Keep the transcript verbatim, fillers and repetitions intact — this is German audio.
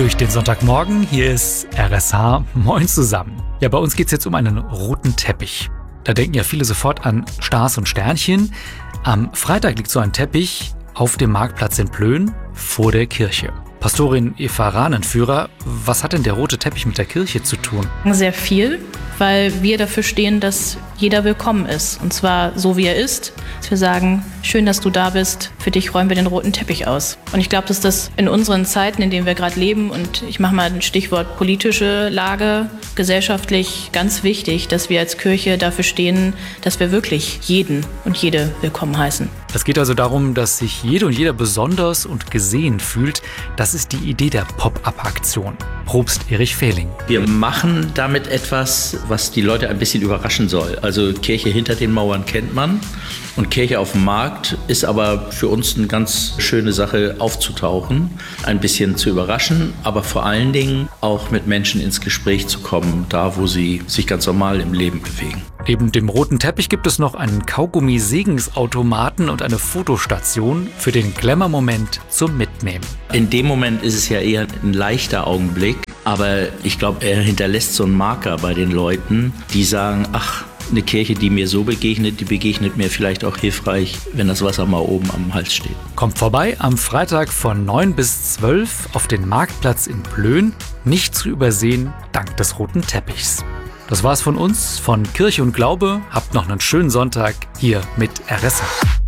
durch den Sonntagmorgen. Hier ist R S H. Moin zusammen. Ja, bei uns geht es jetzt um einen roten Teppich. Da denken ja viele sofort an Stars und Sternchen. Am Freitag liegt so ein Teppich auf dem Marktplatz in Plön vor der Kirche. Pastorin Eva Rahnenführer, was hat denn der rote Teppich mit der Kirche zu tun? Sehr viel, weil wir dafür stehen, dass jeder willkommen ist. Und zwar so, wie er ist. Dass wir sagen, schön, dass du da bist, für dich räumen wir den roten Teppich aus. Und ich glaube, dass das in unseren Zeiten, in denen wir gerade leben, und ich mache mal ein Stichwort politische Lage, gesellschaftlich ganz wichtig, dass wir als Kirche dafür stehen, dass wir wirklich jeden und jede willkommen heißen. Es geht also darum, dass sich jede und jeder besonders und gesehen fühlt. Das ist die Idee der Pop-up-Aktion. Propst Erich Fehling. Wir machen damit etwas, was die Leute ein bisschen überraschen soll. Also Kirche hinter den Mauern kennt man und Kirche auf dem Markt ist aber für uns eine ganz schöne Sache aufzutauchen, ein bisschen zu überraschen, aber vor allen Dingen auch mit Menschen ins Gespräch zu kommen, da wo sie sich ganz normal im Leben bewegen. Neben dem roten Teppich gibt es noch einen Kaugummi-Segensautomaten und eine Fotostation für den Glamour-Moment zum Mitnehmen. In dem Moment ist es ja eher ein leichter Augenblick, aber ich glaube, er hinterlässt so einen Marker bei den Leuten, die sagen, ach, eine Kirche, die mir so begegnet, die begegnet mir vielleicht auch hilfreich, wenn das Wasser mal oben am Hals steht. Kommt vorbei am Freitag von neun bis zwölf auf den Marktplatz in Plön, nicht zu übersehen dank des roten Teppichs. Das war's von uns, von Kirche und Glaube. Habt noch einen schönen Sonntag hier mit R S H.